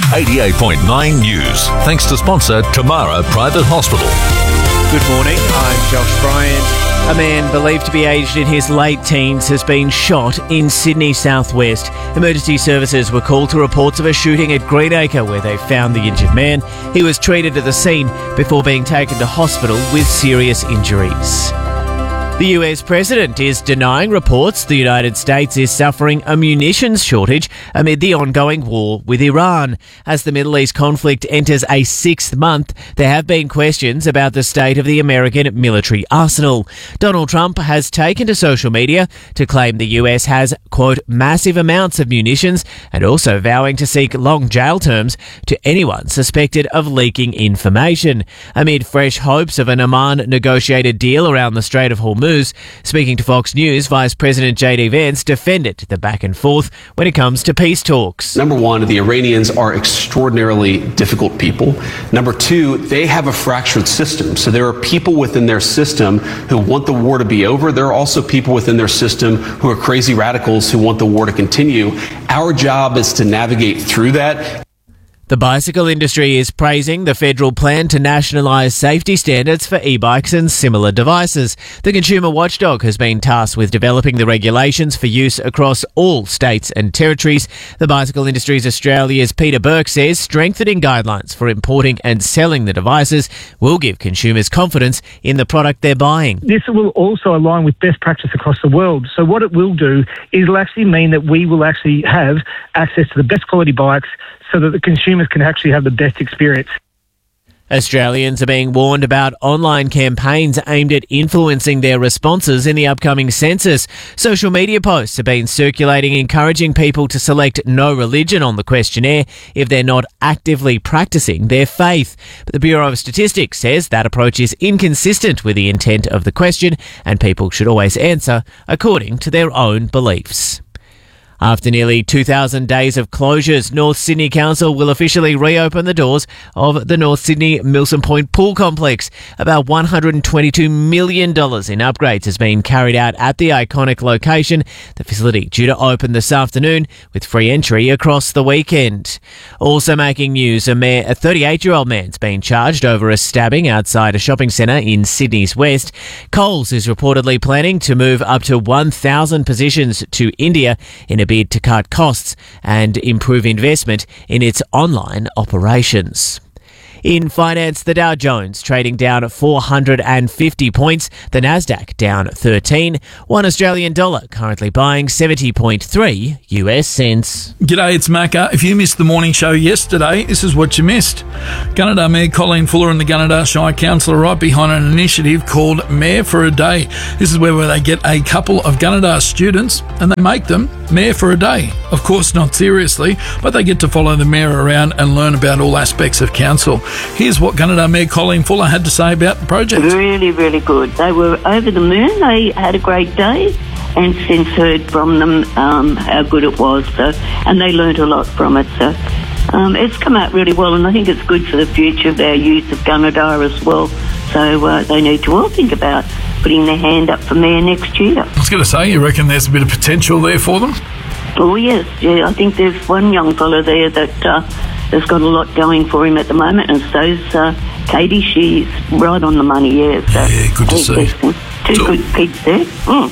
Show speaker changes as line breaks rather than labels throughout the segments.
88.9 News. Thanks to sponsor Tamara Private Hospital.
Good morning, I'm Josh Bryant. A man believed to be aged in his late teens has been shot in Sydney southwest. Emergency services were called to reports of a shooting at Greenacre where they found the injured man. He was treated at the scene before being taken to hospital with serious injuries. The US president is denying reports the United States is suffering a munitions shortage amid the ongoing war with Iran. As the Middle East conflict enters a sixth month, there have been questions about the state of the American military arsenal. Donald Trump has taken to social media to claim the US has, quote, massive amounts of munitions, and also vowing to seek long jail terms to anyone suspected of leaking information. Amid fresh hopes of an Oman-negotiated deal around the Strait of Hormuz, speaking to Fox News, Vice President J.D. Vance defended the back and forth when it comes to peace talks.
Number one, the Iranians are extraordinarily difficult people. Number two, they have a fractured system. So there are people within their system who want the war to be over. There are also people within their system who are crazy radicals who want the war to continue. Our job is to navigate through that.
The bicycle industry is praising the federal plan to nationalise safety standards for e-bikes and similar devices. The consumer watchdog has been tasked with developing the regulations for use across all states and territories. The Bicycle Industries Australia's Peter Burke says strengthening guidelines for importing and selling the devices will give consumers confidence in the product they're buying.
This will also align with best practice across the world. So what it will do is it'll actually mean that we will actually have access to the best quality bikes so that the consumers can actually have the best experience.
Australians are being warned about online campaigns aimed at influencing their responses in the upcoming census. Social media posts have been circulating encouraging people to select no religion on the questionnaire if they're not actively practicing their faith. But the Bureau of Statistics says that approach is inconsistent with the intent of the question and people should always answer according to their own beliefs. After nearly 2,000 days of closures, North Sydney Council will officially reopen the doors of the North Sydney Milson Point Pool Complex. About $122 million in upgrades has been carried out at the iconic location. The facility due to open this afternoon with free entry across the weekend. Also making news, a 38-year-old man's been charged over a stabbing outside a shopping centre in Sydney's west. Coles is reportedly planning to move up to 1,000 positions to India in a bid to cut costs and improve investment in its online operations. In finance, the Dow Jones trading down 450 points, the Nasdaq down 13, $1 Australian dollar currently buying 70.3 US cents.
G'day, it's Macca. If you missed the morning show yesterday, this is what you missed. Gunnedah Mayor Colleen Fuller and the Gunnedah Shire Council are right behind an initiative called Mayor for a Day. This is where they get a couple of Gunnedah students and they make them Mayor for a Day. Of course, not seriously, but they get to follow the Mayor around and learn about all aspects of council. Here's what Gunnedah Mayor Colleen Fuller had to say about the project.
Really, really good. They were over the moon. They had a great day and since heard from them how good it was. And they learnt a lot from it. So it's come out really well, and I think it's good for the future of our youth of Gunnedah as well. So they need to all think about putting their hand up for Mayor next year.
I was going to say, you reckon there's a bit of potential there for them?
Oh, yes. Yeah, I think there's one young fellow there that has got a lot going for him at the moment, and so's Katie. She's right on the money, yeah. So
yeah, good to see.
Two good kids there.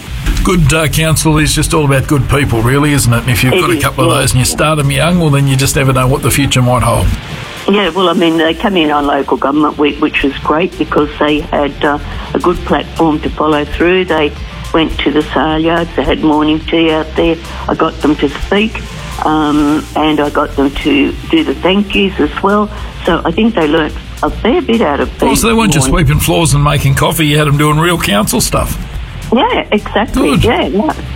Good council is just all about good people, really, isn't it? And if you've got a couple of those and you start them young, well, then you just never know what the future might hold.
Yeah, well, I mean, they come in on local government week, which was great because they had a good platform to follow through. They went to the sale yards, they had morning tea out there. I got them to speak and I got them to do the thank yous as well. So I think they learnt a fair bit out of
that. So they weren't just sweeping floors and making coffee, you had them doing real council stuff.
Yeah, exactly.
Good.
It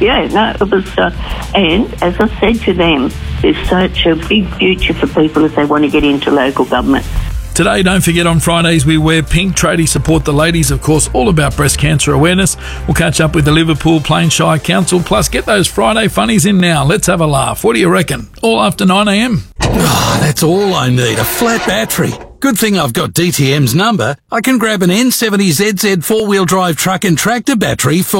was, and as I said to them, there's such a big future for people if they want to get into local government.
Today, don't forget, on Fridays we wear pink. Tradies support the ladies, of course, all about breast cancer awareness. We'll catch up with the Liverpool Plains Shire Council. Plus, get those Friday funnies in now. Let's have a laugh. What do you reckon? All after 9 a.m.
Oh, that's all I need, a flat battery. Good thing I've got DTM's number. I can grab an N70ZZ four-wheel drive truck and tractor battery for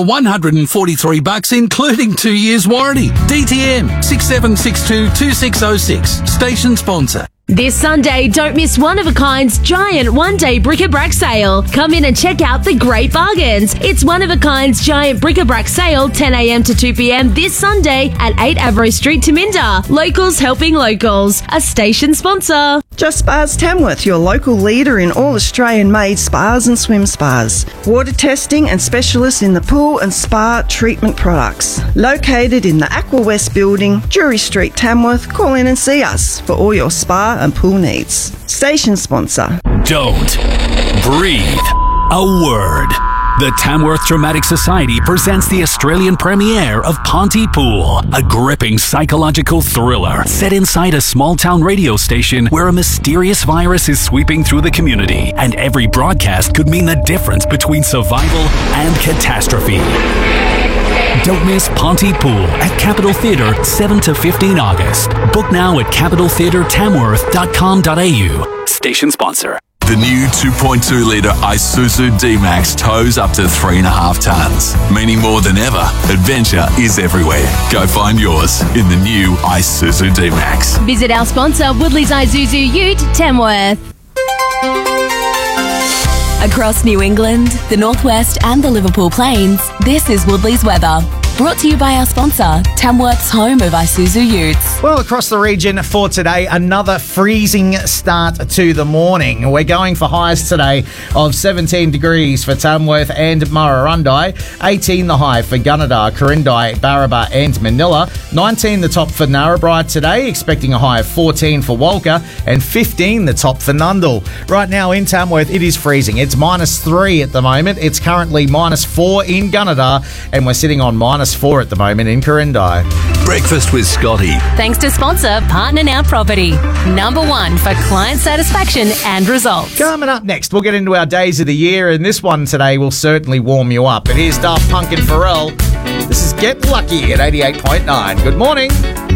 $143, including 2 years warranty. DTM 6762 2606. Station sponsor.
This Sunday, don't miss One of a Kind's giant one-day bric-a-brac sale. Come in and check out the great bargains. It's One of a Kind's giant bric-a-brac sale, 10 a.m. to 2 p.m. this Sunday at 8 Avro Street, Taminda. Locals helping locals. A station sponsor.
Just Spas Tamworth, your local leader in all Australian-made spas and swim spas. Water testing and specialists in the pool and spa treatment products. Located in the Aqua West building, Drury Street, Tamworth. Call in and see us for all your spa and pool needs. Station sponsor.
Don't breathe a word. The Tamworth Dramatic Society presents the Australian premiere of Pontypool, a gripping psychological thriller set inside a small-town radio station where a mysterious virus is sweeping through the community, and every broadcast could mean the difference between survival and catastrophe. Don't miss Pontypool at Capitol Theatre, 7 to 15 August. Book now at capitaltheatretamworth.com.au. Station sponsor.
The new 2.2-litre Isuzu D-Max tows up to 3.5 tonnes. Meaning more than ever, adventure is everywhere. Go find yours in the new Isuzu D-Max.
Visit our sponsor, Woodley's Isuzu Ute, Tamworth.
Across New England, the Northwest and the Liverpool Plains, this is Woodley's weather. Brought to you by our sponsor, Tamworth's home of Isuzu Utes.
Well, across the region for today, another freezing start to the morning. We're going for highs today of 17 degrees for Tamworth and Murrurundi, 18 the high for Gunnedah, Corindai, Barraba and Manila, 19 the top for Narrabri today, expecting a high of 14 for Walker, and 15 the top for Nundle. Right now in Tamworth, it is freezing. It's -3 at the moment. It's currently -4 in Gunnedah, and we're sitting on -4 at the moment in Corindai.
Breakfast with Scotty.
Thanks to sponsor Partner Now Property. #1 for client satisfaction and results.
Coming up next, we'll get into our days of the year, and this one today will certainly warm you up. But here's Daft Punk and Pharrell. This is Get Lucky at 88.9. Good morning.